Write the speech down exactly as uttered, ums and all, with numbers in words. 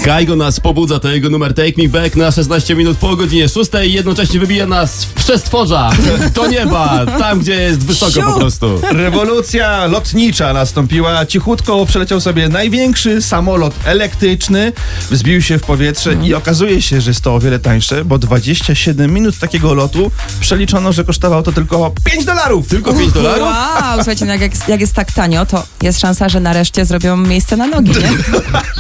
Kaigo nas pobudza, to jego numer Take Me Back na szesnaście minut po godzinie szóstej i jednocześnie wybija nas w przestworza do nieba, tam gdzie jest wysoko po prostu. Rewolucja lotnicza nastąpiła. Cichutko przeleciał sobie największy samolot elektryczny, wzbił się w powietrze i okazuje się, że jest to o wiele tańsze, bo dwadzieścia siedem minut takiego lotu przeliczono, że kosztowało to tylko pięć dolarów. Tylko pięć dolarów? Wow, słuchajcie, no jak, jak jest tak tanio, to jest szansa, że nareszcie zrobią miejsce na nogi, nie?